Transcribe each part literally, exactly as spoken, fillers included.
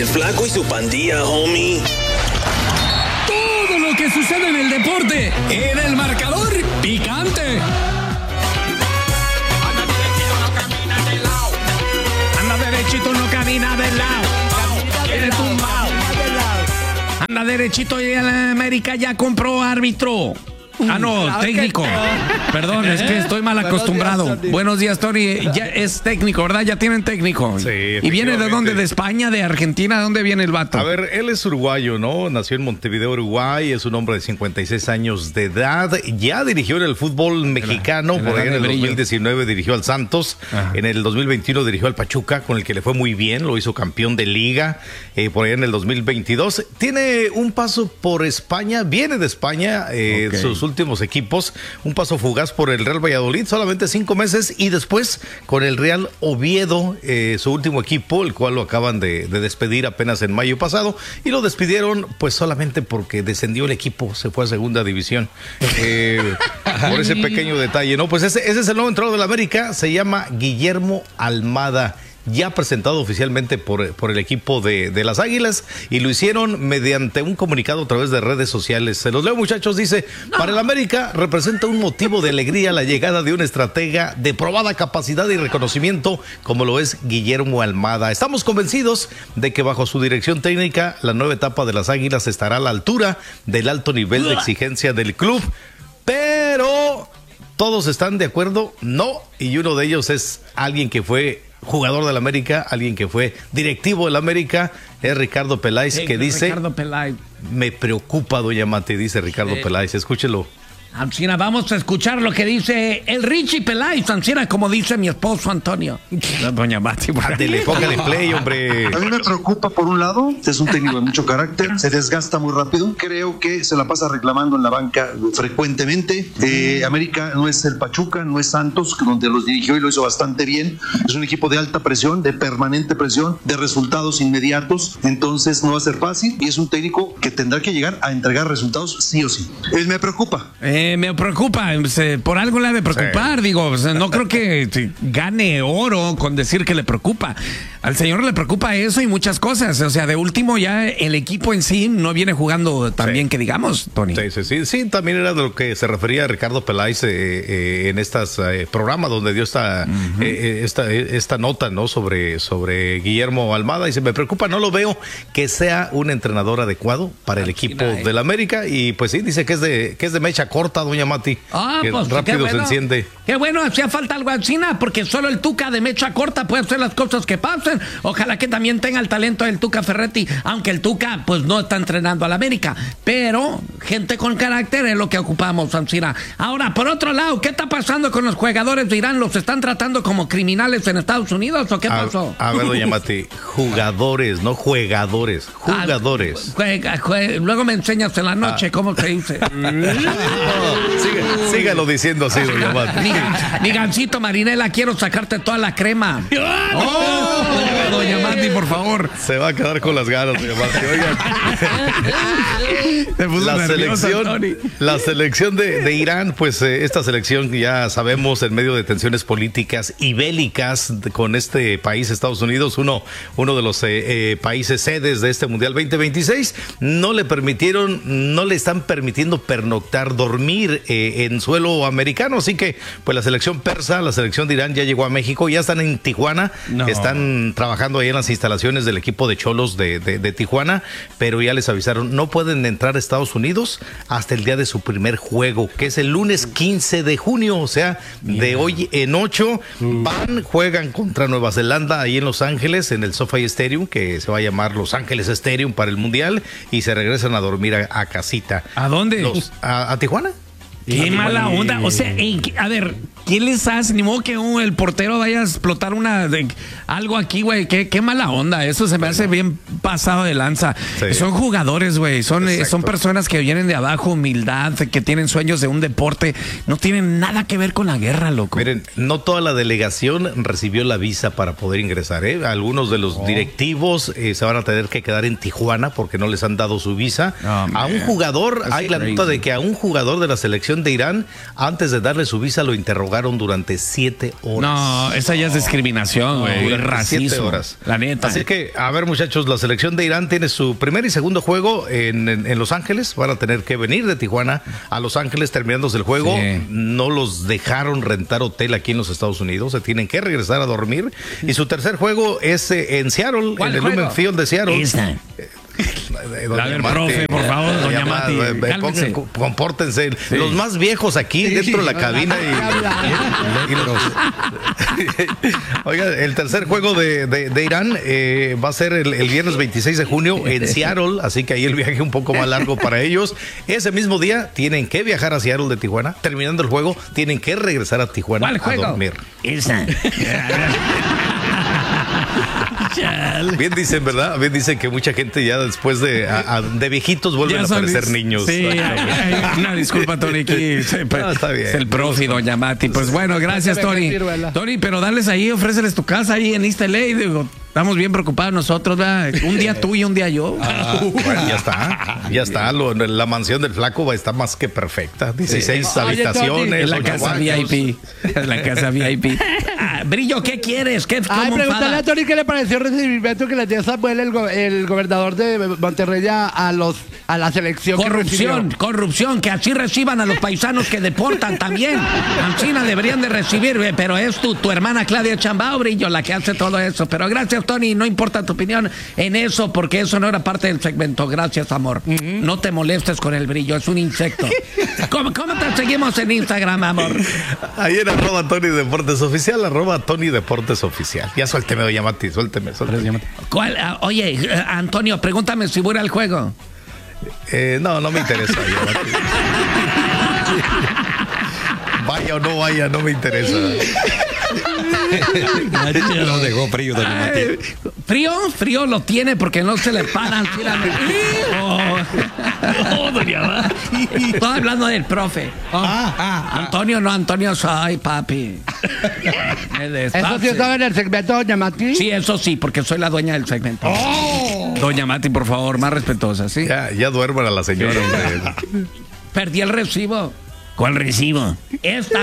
El Flaco y su pandilla, homie. Todo lo que sucede en el deporte, en el marcador picante. Anda derechito, no camina de lado. Tiene tumbado. Anda derechito y el América ya compró árbitro. Ah, no, claro, técnico. No. Perdón, es que estoy mal acostumbrado. Buenos días, Buenos días, Tony. Ya es técnico, ¿verdad? Ya tienen técnico. Sí. ¿Y viene de dónde? ¿De España? ¿De Argentina? ¿De dónde viene el vato? A ver, él es uruguayo, ¿no? Nació en Montevideo, Uruguay. Es un hombre de cincuenta y seis años de edad. Ya dirigió en el fútbol mexicano. Por ahí en el dos mil diecinueve dirigió al Santos. Ajá. En el dos mil veintiuno dirigió al Pachuca, con el que le fue muy bien. Lo hizo campeón de liga. Eh, por ahí en el dos mil veintidós. Tiene un paso por España. Viene de España. Eh, okay. Sus últimos equipos, un paso fugaz por el Real Valladolid, solamente cinco meses, y después con el Real Oviedo, eh, su último equipo, el cual lo acaban de, de despedir apenas en mayo pasado, y lo despidieron pues solamente porque descendió el equipo, se fue a segunda división, eh, por ese pequeño detalle, ¿no? Pues ese, ese es el nuevo entrenador del América, se llama Guillermo Almada. Ya presentado oficialmente por, por el equipo de, de las Águilas, y lo hicieron mediante un comunicado a través de redes sociales. Se los leo, muchachos. Dice: no. Para el América representa un motivo de alegría la llegada de un estratega de probada capacidad y reconocimiento como lo es Guillermo Almada. Estamos convencidos de que bajo su dirección técnica la nueva etapa de las Águilas estará a la altura del alto nivel de exigencia del club, pero ¿todos están de acuerdo? No, y uno de ellos es alguien que fue jugador del América, alguien que fue directivo del América, es Ricardo Peláez, sí, que dice: Ricardo Peláez. Me preocupa, doña Mati, dice Ricardo sí. Peláez, escúchelo. Ancina, vamos a escuchar lo que dice el Richie Peláez, Ancina, como dice mi esposo Antonio. Doña Mati, ándele, póngale play, hombre. A mí me preocupa, por un lado, es un técnico de mucho carácter, se desgasta muy rápido, creo que se la pasa reclamando en la banca frecuentemente. Eh, América no es el Pachuca, no es Santos, donde los dirigió y lo hizo bastante bien. Es un equipo de alta presión, de permanente presión, de resultados inmediatos, entonces no va a ser fácil, y es un técnico que tendrá que llegar a entregar resultados sí o sí. Él me preocupa. Eh, me preocupa, por algo le ha de preocupar, sí. digo, no creo que gane oro con decir que le preocupa. Al señor le preocupa eso y muchas cosas, o sea, de último ya el equipo en sí no viene jugando tan sí. bien que digamos, Tony. Sí, sí, sí, sí, también era de lo que se refería Ricardo Peláez eh, eh, en estos eh, programas donde dio esta, uh-huh. eh, esta, esta nota, ¿no? Sobre, sobre Guillermo Almada, y se me preocupa, no lo veo que sea un entrenador adecuado para el equipo eh. del América, y pues sí, dice que es de, que es de mecha corta, doña Mati, ah, que pues, rápido bueno, se enciende. Qué bueno, hacía falta algo así, porque solo el Tuca de mecha corta puede hacer las cosas que pasen. Ojalá que también tenga el talento del Tuca Ferretti, aunque el Tuca pues no está entrenando al América, pero gente con carácter es lo que ocupamos, Ancina. Ahora, por otro lado, ¿qué está pasando con los jugadores de Irán? ¿Los están tratando como criminales en Estados Unidos o qué a, pasó? A ver, doña Mati, jugadores, no jugadores, jugadores. Ah, juega, juega, luego me enseñas en la noche ah. cómo se dice. Siga, sígalo diciendo así, doña Mati. Mi, mi gancito Marinela, quiero sacarte toda la crema. ¡Oh! Doña Mati, por favor. Se va a quedar con las ganas, doña Mati. Oigan, la selección, la selección de, de Irán, pues eh, esta selección ya sabemos, en medio de tensiones políticas y bélicas con este país, Estados Unidos, uno, uno de los eh, eh, países sedes de este Mundial veinte veintiséis, no le permitieron, no le están permitiendo pernoctar, dormir eh, en suelo americano, así que pues la selección persa, la selección de Irán ya llegó a México, ya están en Tijuana, no. están trabajando ahí en las instalaciones del equipo de Cholos de, de, de Tijuana, pero ya les avisaron, no pueden entrar a Estados Unidos hasta el día de su primer juego, que es el lunes quince de junio, o sea, yeah. de hoy en ocho, van, juegan contra Nueva Zelanda ahí en Los Ángeles, en el SoFi Stadium, que se va a llamar Los Ángeles Stadium para el Mundial, y se regresan a dormir a, a casita. ¿A dónde? Los, a, a Tijuana. Qué mala onda, o sea, en, a ver, ¿quién les hace? Ni modo que uh, el portero vaya a explotar una de, algo aquí, güey, qué, qué mala onda, eso se me hace bien pasado de lanza. Sí. Son jugadores, güey, son, eh, son personas que vienen de abajo, humildad, que tienen sueños de un deporte, no tienen nada que ver con la guerra, loco. Miren, no toda la delegación recibió la visa para poder ingresar, ¿eh? Algunos de los oh. directivos eh, se van a tener que quedar en Tijuana porque no les han dado su visa. Oh, a un jugador, That's hay crazy. La nota de que a un jugador de la selección de Irán, antes de darle su visa, lo interrogaron interrogaron durante siete horas. No, esa ya es discriminación, güey. No, racismo. siete horas. La neta. Así que, a ver, muchachos, la selección de Irán tiene su primer y segundo juego en, en, en Los Ángeles. Van a tener que venir de Tijuana a Los Ángeles terminándose el juego. Sí. No los dejaron rentar hotel aquí en los Estados Unidos. Se tienen que regresar a dormir. Y su tercer juego es eh, en Seattle, en el Lumen Field de Seattle. Esta. La del profe, por favor, doña, doña Mati, Mati compórtense. Sí. Los más viejos aquí sí, dentro de la cabina. Y, y los, oiga, el tercer juego de, de, de Irán eh, va a ser el, el viernes veintiséis de junio en Seattle, así que ahí el viaje un poco más largo para ellos. Ese mismo día tienen que viajar a Seattle de Tijuana. Terminando el juego, tienen que regresar a Tijuana a juego? dormir. Esa. Bien dicen, ¿verdad? Bien dicen que mucha gente ya después de, a, a, de viejitos vuelven a parecer niños. Sí, ay, ay, una disculpa, Tony. Aquí, no, está bien. Es el profe, doña Mati. Pues bueno, gracias, Tony. Tony, pero dales ahí, ofréceles tu casa ahí en East L A. Digo, estamos bien preocupados nosotros, ¿verdad? Un día tú y un día yo. Ah, bueno, ya está, ya está. Lo, la mansión del flaco va a estar más que perfecta. dieciséis sí. habitaciones. En la casa V I P. En la casa V I P. Ah, Brillo, ¿qué quieres? ¿Qué, Ay, pregúntale a Tony qué le pareció el recibimiento que le dio Samuel, el, go el gobernador de Monterrey, a los a la selección. Corrupción, corrupción, que así reciban a los paisanos que deportan también. Ancina deberían de recibir, pero es tu, tu hermana Claudia Chambao, Brillo, la que hace todo eso. Pero gracias, Tony, no importa tu opinión en eso, porque eso no era parte del segmento. Gracias, amor. Uh-huh. No te molestes con el Brillo, es un insecto. ¿Cómo, cómo te seguimos en Instagram, amor? Ahí en arroba Tony Deportes Oficial, arroba Tony Deportes Oficial. Ya suélteme, doña Mati, suélteme, suélteme. ¿Cuál? Uh, oye, uh, Antonio, pregúntame si voy al juego. Eh, no, no me interesa. Vaya o no vaya, no me interesa. Lo dejó frío, doña Mati. Frío, frío lo tiene porque no se le paran. Oh. Oh, doña Mati. Estoy hablando del profe. Oh. Ah, ah, Antonio, no, Antonio soy, papi. ¿Eso sí estaba en el segmento, doña Mati? Sí, eso sí, porque soy la dueña del segmento. Oh. Doña Mati, por favor, más respetuosa, ¿sí? Ya, ya duerman a la señora. Perdí el recibo. ¿Cuál recibo? Esta.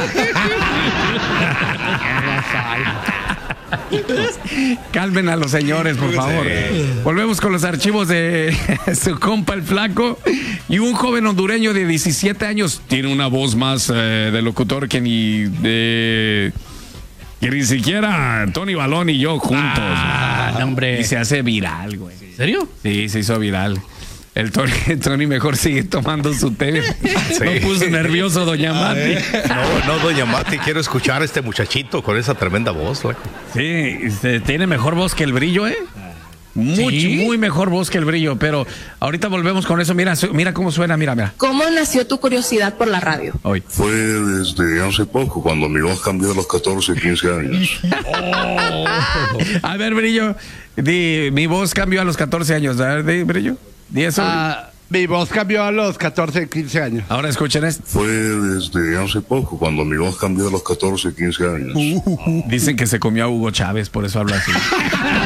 Calmen a los señores, por favor. Volvemos con los archivos de su compa el flaco. Y un joven hondureño de diecisiete años tiene una voz más eh, de locutor que ni de... que ni siquiera Tony Balón y yo juntos. Ah, no, hombre. Y se hace viral, güey. ¿En serio? Sí, se hizo viral. El Tony, Tony mejor sigue tomando su té. Sí. No puso nervioso, doña Mati. No, no, doña Mati, quiero escuchar a este muchachito con esa tremenda voz. Flaco. Sí, tiene mejor voz que el Brillo, ¿eh? Muy, ¿Sí? muy mejor voz que el Brillo, pero ahorita volvemos con eso. Mira, mira cómo suena, mira, mira. ¿Cómo nació tu curiosidad por la radio? Hoy. Fue desde hace poco, cuando mi voz cambió a los catorce, quince años. Oh. A ver, Brillo, di, mi voz cambió a los catorce años. A ver, di, Brillo. ¿Y eso? Ah, mi voz cambió a los catorce, quince años. Ahora escuchen esto. Fue desde hace poco, cuando mi voz cambió a los catorce, quince años. Uh, uh, uh. Dicen que se comió a Hugo Chávez, por eso habla así.